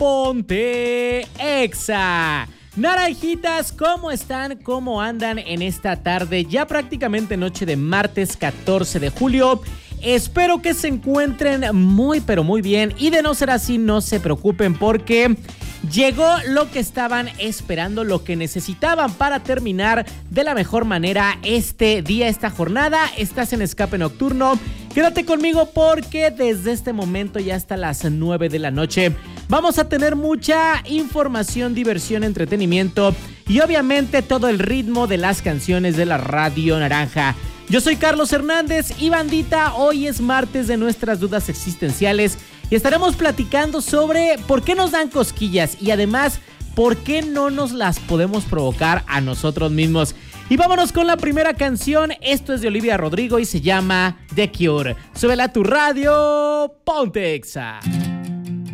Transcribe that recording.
Ponte Exa. Naranjitas, ¿cómo están? ¿Cómo andan en esta tarde? Ya prácticamente noche de martes 14 de julio. Espero que se encuentren muy pero muy bien, y de no ser así no se preocupen porque llegó lo que estaban esperando, lo que necesitaban para terminar de la mejor manera este día, esta jornada. Estás en Escape Nocturno. Quédate conmigo porque desde este momento ya hasta las 9 de la noche vamos a tener mucha información, diversión, entretenimiento y obviamente todo el ritmo de las canciones de la Radio Naranja. Yo soy Carlos Hernández y bandita, hoy es martes de nuestras dudas existenciales y estaremos platicando sobre por qué nos dan cosquillas y además por qué no nos las podemos provocar a nosotros mismos. Y vámonos con la primera canción. Esto es de Olivia Rodrigo y se llama The Cure. Súbela a tu radio, Ponte Exa.